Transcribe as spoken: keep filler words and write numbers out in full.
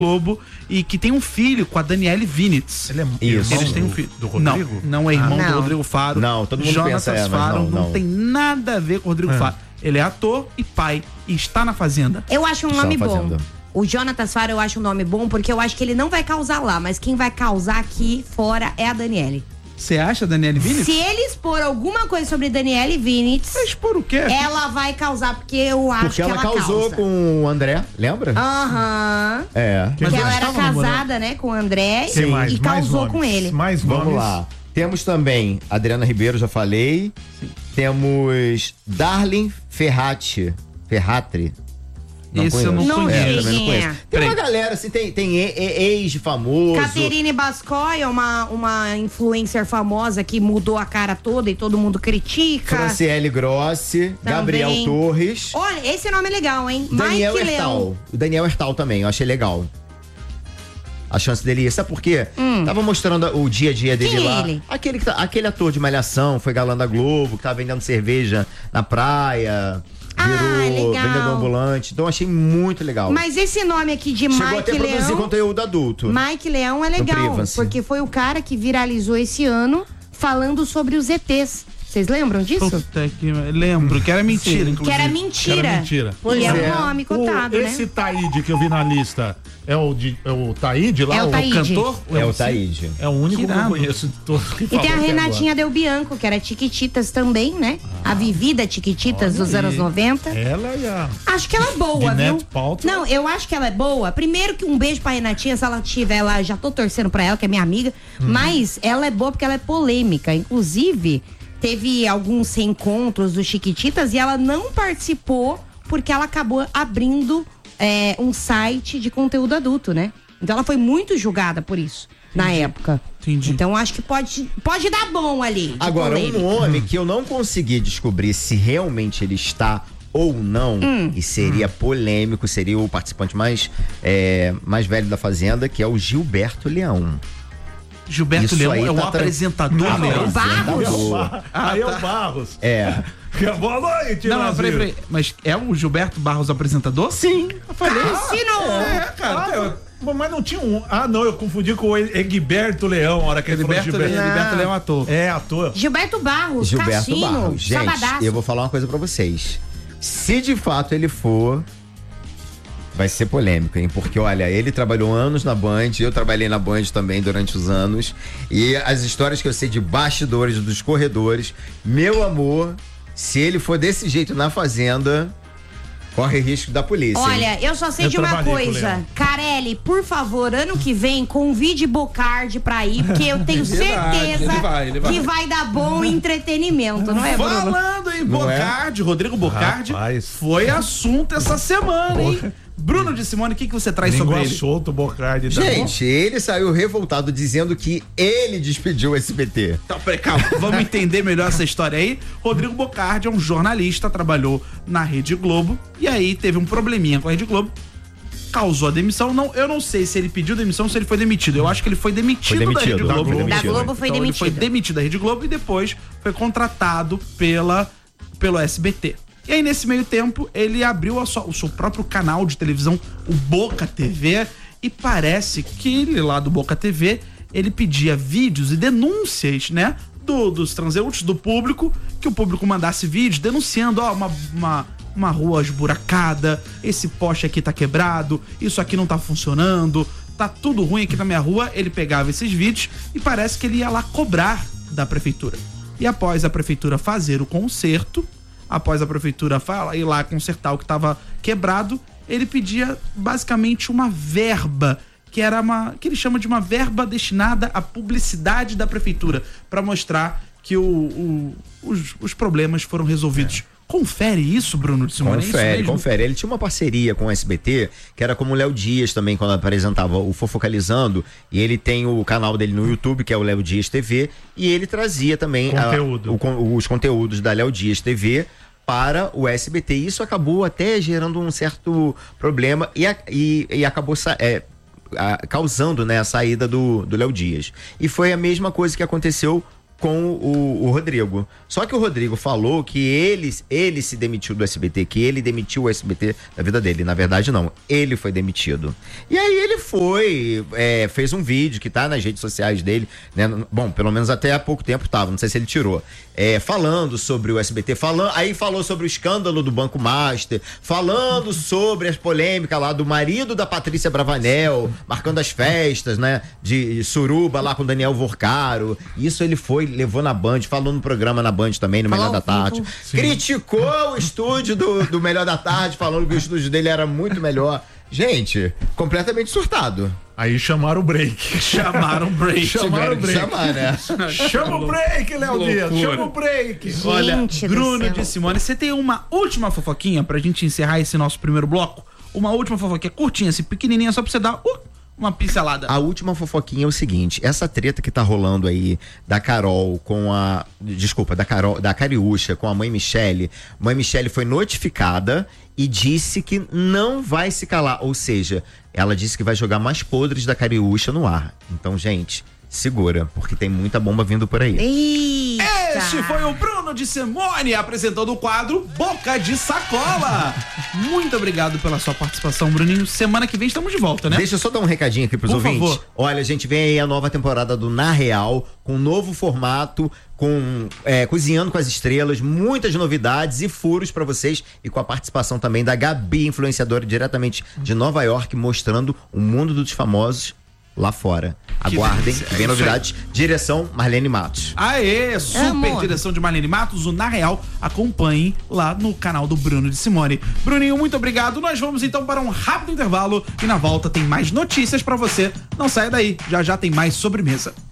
Globo e que tem um filho com a Daniele Vinitz. Ele é Isso. irmão Eles têm um do- filho. do Rodrigo? Não, não é irmão Ah, do não. Rodrigo Faro. Não, todo mundo Jonatas pensa, é, mas Faro não, não não. tem nada a ver com o Rodrigo É. Faro. Ele é ator e pai e está na Fazenda. Eu acho um Está nome bom. fazendo. O Jonatas Faro eu acho um nome bom porque eu acho que ele não vai causar lá, mas quem vai causar aqui fora é a Daniele. Você acha, Daniele Vinitz? Se ele expor alguma coisa sobre Daniele Vinitz, Mas por o quê? ela vai causar, porque eu acho Porque que ela, ela causou causa. com o André, lembra? Aham. É. Quem Porque mais? ela era Estavam namorando. casada, né, com o André Quem e, mais? e Mais causou nomes. com ele. Mais Vamos nomes. lá. Temos também Adriana Ribeiro, já falei. Temos Darlene Ferrati. Ferratri. Esse eu não Não conheço. sei também não quem conheço. é. Tem uma Peraí. galera, assim, tem, tem e- e- ex de famoso. Caterine Bascoy é uma, uma influencer famosa que mudou a cara toda e todo mundo critica. Franciele Grossi, Gabriel Torres. Olha, esse nome é legal, hein? Daniel Mike Hertal. Leão. O Daniel Hertal também, eu achei legal. A chance dele ir. Sabe por quê? Tava mostrando o dia a dia dele Hum. Quem é lá. ele? Aquele, que tá- aquele ator de Malhação, foi galã da Globo, que tava vendendo cerveja na praia. Ah, Virou legal. vendedor ambulante. Então eu achei muito legal. Mas esse nome aqui de Chegou até a Mike produzir Leão. conteúdo adulto. Mike Leão é legal, Privacy. porque foi o cara que viralizou esse ano falando sobre os E Tês. Vocês lembram disso? Puta que... Lembro que era mentira, inclusive. Que era mentira. Era mentira. Pois e é é. um nome cotado, O- né? esse Taíde que eu vi na lista é o, de, é o Taíde lá? É o Taíde. cantor? É o Taíde. É o único Que que eu irado. conheço de todos que E tem falou a até Renatinha Del Bianco, que era Tiquititas também, né? A vivida Tiquititas dos anos noventa. agora. Ela e a... Acho que ela é boa, Gwyneth viu? Paltrow. Não, eu acho que ela é boa. Primeiro que um beijo pra Renatinha, se ela tiver, ela já tô torcendo pra ela, que é minha amiga. Uhum. Mas ela é boa porque ela é polêmica. Inclusive, teve alguns reencontros do Chiquititas e ela não participou porque ela acabou abrindo é, um site de conteúdo adulto, né? Então ela foi muito julgada por isso, na época. Entendi. Então acho que pode, pode dar bom ali. de Agora, polêmica. um nome que eu não consegui descobrir se realmente ele está ou não, Hum. e seria polêmico, seria o participante mais, é, mais velho da Fazenda, que é o Gilberto Leão. Gilberto Isso Leão aí é o tá tra- apresentador, Não, Leão. o Barros? Aí é o Bar- Aí é o Barros. É. Boa noite, Não, não, Brasil. peraí, peraí. Mas é o Gilberto Barros apresentador? Sim. Eu falei. Ensinou. É, cara. Ah, mas não tinha um. Ah, não, eu confundi com o Egberto Leão, a hora que ele falou Gilberto, Gilberto. Leão, Gilberto Leão é ator. É, ator. Gilberto Barros, Gilberto Cassino, Barros. Gente, Sabadaço. eu vou falar uma coisa pra vocês. Se de fato ele for, vai ser polêmico, hein? Porque, olha, ele trabalhou anos na Band, eu trabalhei na Band também durante os anos. E as histórias que eu sei de bastidores, dos corredores, meu amor, se ele for desse jeito na Fazenda, corre risco da polícia. hein? Olha, eu só sei Eu de uma trabalhei com o coisa. Leão. Carelli, por favor, ano que vem, convide Bocardi pra ir, porque eu tenho Verdade, certeza ele vai, ele vai. que vai dar bom entretenimento, não é, Bruno? Falando em Não é? Bocardi, Rodrigo Bocardi, Rapaz. foi assunto essa semana, hein? Bruno de Simone, o que, que você traz sobre Língua ele? solto, Bocardi. tá bom? Gente, ele saiu revoltado dizendo que ele despediu o S B T. Então, peraí, calma, vamos entender melhor essa história aí. Rodrigo Bocardi é um jornalista, trabalhou na Rede Globo e aí teve um probleminha com a Rede Globo, causou a demissão. Não, eu não sei se ele pediu demissão ou se ele foi demitido. Eu acho que ele foi demitido, Foi demitido, da Rede da Globo. Globo. Da Globo foi Então, ele demitido. foi demitido da Rede Globo e depois foi contratado pela, pelo S B T. E aí, nesse meio tempo, ele abriu a sua- o seu próprio canal de televisão, o Boca T V, e parece que ele lá do Boca T V, ele pedia vídeos e denúncias, né, do- dos transeuntes, do público, que o público mandasse vídeos denunciando, ó, uma, uma, uma rua esburacada, esse poste aqui tá quebrado, isso aqui não tá funcionando, tá tudo ruim aqui na minha rua. Ele pegava esses vídeos e parece que ele ia lá cobrar da prefeitura. E após a prefeitura fazer o conserto, após a prefeitura fala, ir lá consertar o que estava quebrado, ele pedia basicamente uma verba, que era uma, que ele chama de uma verba destinada à publicidade da prefeitura, para mostrar que o, o- os, os problemas foram resolvidos. Confere isso, Bruno de Simone? É isso Confere, mesmo? confere. Ele tinha uma parceria com o S B T, que era como o Léo Dias também, quando apresentava o Fofocalizando, e ele tem o canal dele no YouTube, que é o Léo Dias T V, e ele trazia também a- Conteúdo. o con- os conteúdos da Léo Dias T V para o S B T. Isso acabou até gerando um certo problema e, a- e, e acabou sa- é, a- causando, né, a saída do do Léo Dias. E foi a mesma coisa que aconteceu com o, o Rodrigo. Só que o Rodrigo falou que ele, ele se demitiu do S B T, que ele demitiu o S B T da vida dele. Na verdade, não. Ele foi demitido. E aí ele foi, é, fez um vídeo que tá nas redes sociais dele, né? Bom, pelo menos até há pouco tempo tava, não sei se ele tirou. É, falando sobre o S B T, falando, aí falou sobre o escândalo do Banco Master, falando sobre as polêmicas lá do marido da Patrícia Bravanel, marcando as festas, né? De suruba lá com o Daniel Vorcaro. Isso ele foi, levou na Band, falou no programa na Band também, no Melhor da Tarde. Criticou o estúdio do, do Melhor da Tarde, falando que o estúdio dele era muito melhor. Gente, completamente surtado. Aí chamaram o break. Chamaram o break. Chamaram o break. Chamar, né? Chama o break, Léo Dias. Chama o break. Gente Olha, do Bruno céu. de Simone, você tem uma última fofoquinha pra gente encerrar esse nosso primeiro bloco? Uma última fofoquinha curtinha, assim, pequenininha, só pra você dar uh, uma pincelada. A última fofoquinha é o seguinte, essa treta que tá rolando aí da Carol com a... Desculpa, da Carol, da Cariúcha com a mãe Michele. Mãe Michele foi notificada e disse que não vai se calar. Ou seja, ela disse que vai jogar mais podres da Cariúcha no ar. Então, gente, segura, porque tem muita bomba vindo por aí. Eita. Este foi o Bruno de Simone apresentando o quadro Boca de Sacola. Muito obrigado pela sua participação, Bruninho. Semana que vem estamos de volta, né? Deixa eu só dar um recadinho aqui pros Por ouvintes. favor. Olha, gente, vem aí a nova temporada do Na Real, com um novo formato, com é, Cozinhando com as Estrelas, muitas novidades e furos pra vocês, e com a participação também da Gabi, influenciadora diretamente de Nova York, mostrando o mundo dos famosos lá fora. Aguardem, delícia. que vem É isso novidades. Direção Marlene Matos. Aê, super Amor. direção de Marlene Matos, o Na Real. Acompanhem lá no canal do Bruno de Simone. Bruninho, muito obrigado. Nós vamos então para um rápido intervalo e na volta tem mais notícias pra você. Não saia daí, já já tem mais sobremesa.